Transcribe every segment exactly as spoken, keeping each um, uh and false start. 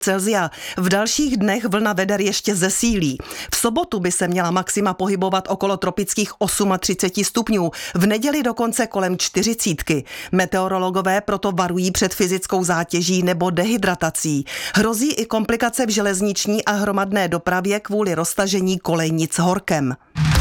Celsia. V dalších dnech vlna veder ještě zesílí. V sobotu by se měla maxima pohybovat okolo tropických třicet osm stupňů, v neděli dokonce kolem čtyřicítky. Meteorologové proto varují před fyzickou zátěží nebo dehydratací. Hrozí i komplikace v železniční a hromadné dopravě kvůli roztažení kolejnic horkem.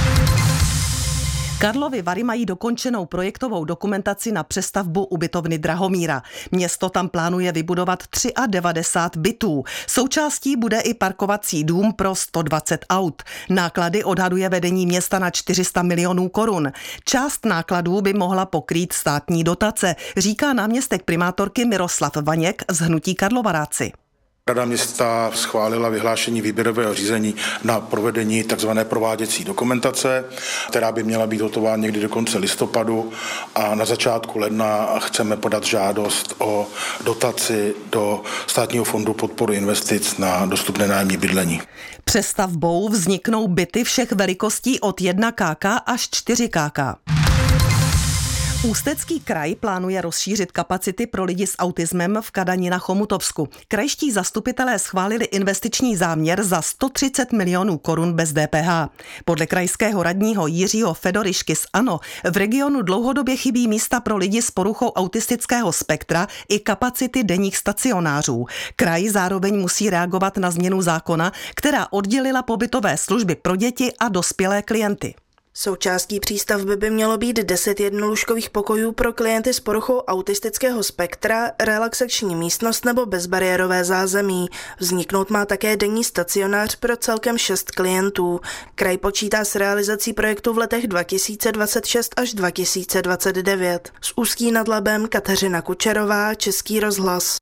Karlovy Vary mají dokončenou projektovou dokumentaci na přestavbu ubytovny Drahomíra. Město tam plánuje vybudovat devadesát tři bytů. Součástí bude i parkovací dům pro sto dvacet aut. Náklady odhaduje vedení města na čtyři sta milionů korun. Část nákladů by mohla pokrýt státní dotace, říká náměstek primátorky Miroslav Vaněk z hnutí Karlovaráci. Rada města schválila vyhlášení výběrového řízení na provedení tzv. Prováděcí dokumentace, která by měla být hotová někdy do konce listopadu a na začátku ledna chceme podat žádost o dotaci do Státního fondu podpory investic na dostupné nájemní bydlení. Přestavbou vzniknou byty všech velikostí od jedna ká až čtyři ká. Ústecký kraj plánuje rozšířit kapacity pro lidi s autismem v Kadani na Chomutovsku. Krajští zastupitelé schválili investiční záměr za sto třicet milionů korun bez dé pé há. Podle krajského radního Jiřího Fedorišky z ANO v regionu dlouhodobě chybí místa pro lidi s poruchou autistického spektra i kapacity denních stacionářů. Kraj zároveň musí reagovat na změnu zákona, která oddělila pobytové služby pro děti a dospělé klienty. Součástí přístavby by mělo být deset jednolůžkových pokojů pro klienty s poruchou autistického spektra, relaxační místnost nebo bezbariérové zázemí. Vzniknout má také denní stacionář pro celkem šest klientů. Kraj počítá s realizací projektu v letech dva tisíce dvacet šest až dva tisíce dvacet devět. Z Ústí nad Labem Kateřina Kučerová, Český rozhlas.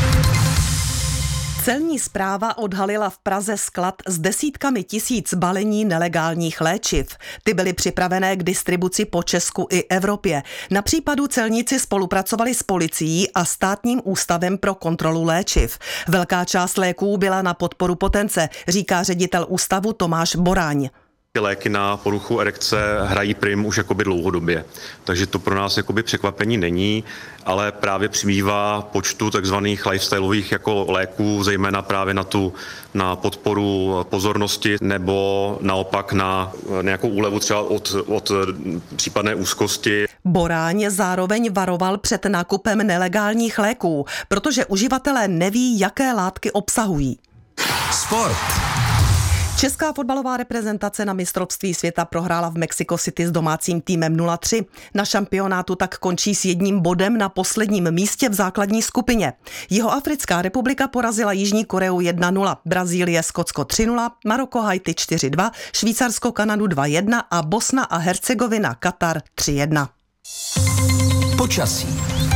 Celní správa odhalila v Praze sklad s desítkami tisíc balení nelegálních léčiv. Ty byly připravené k distribuci po Česku i Evropě. Na případu celníci spolupracovali s policií a Státním ústavem pro kontrolu léčiv. Velká část léků byla na podporu potence, říká ředitel ústavu Tomáš Boráň. Ty léky na poruchu erekce hrají prim už jakoby dlouhodobě, takže to pro nás jakoby překvapení není, ale právě přibývá počtu takzvaných lifestyleových jako léků, zejména právě na tu na podporu pozornosti nebo naopak na nějakou úlevu třeba od, od případné úzkosti. Boráň zároveň varoval před nákupem nelegálních léků, protože uživatelé neví, jaké látky obsahují. Sport. Česká fotbalová reprezentace na mistrovství světa prohrála v Mexico City s domácím týmem nula tři. Na šampionátu tak končí s jedním bodem na posledním místě v základní skupině. Jihoafrická republika porazila Jižní Koreu jedna nula, Brazílie Skotsko tři nula, Maroko Haiti čtyři dva, Švýcarsko Kanadu dva jedna a Bosna a Hercegovina Katar tři jedna. Počasí.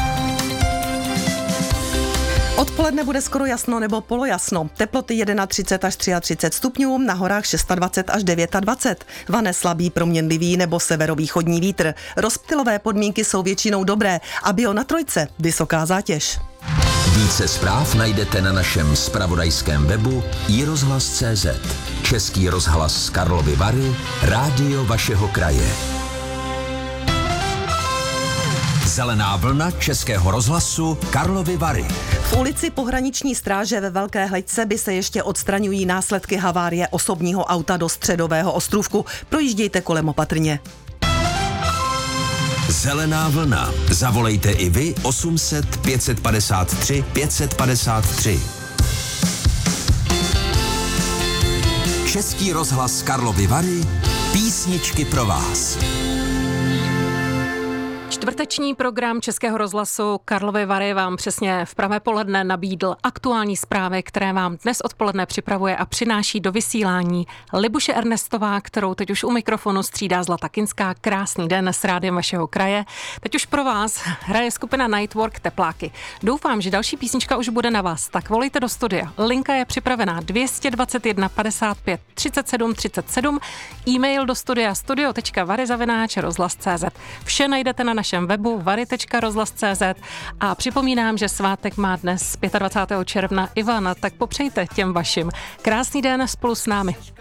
Odpoledne bude skoro jasno nebo polojasno. Teploty třicet jedna až třicet tři stupňů, na horách dvacet šest až dvacet devět. Vane slabý proměnlivý nebo severovýchodní vítr. Rozptylové podmínky jsou většinou dobré a bio na trojce vysoká zátěž. Více zpráv najdete na našem zpravodajském webu i rozhlas tečka cé zet. Český rozhlas Karlovy Vary, rádio vašeho kraje. Zelená vlna Českého rozhlasu Karlovy Vary. V ulici Pohraniční stráže ve Velké Hleďce by se ještě odstraňují následky havárie osobního auta do Středového ostrůvku. Projíždějte kolem opatrně. Zelená vlna. Zavolejte i vy osm set pět padesát tři pět padesát tři. Český rozhlas Karlovy Vary. Písničky pro vás. Čtvrteční program Českého rozhlasu Karlovy Vary vám přesně v pravé poledne nabídl aktuální zprávy, které vám dnes odpoledne připravuje a přináší do vysílání Libuše Ernestová, kterou teď už u mikrofonu střídá Zlata Kinská. Krásný den s rádiem vašeho kraje. Teď už pro vás hraje skupina Nightwork Tepláky. Doufám, že další písnička už bude na vás, tak volejte do studia. Linka je připravená dvě stě dvacet jedna padesát pět třicet sedm třicet sedm, e-mail do studia studio tečka vary zavináč rozhlas tečka cé zet. Vše najdete na našem webu vary tečka rozhlas tečka cé zet a připomínám, že svátek má dnes dvacátého pátého června Ivana, tak popřejte těm vašim. Krásný den spolu s námi.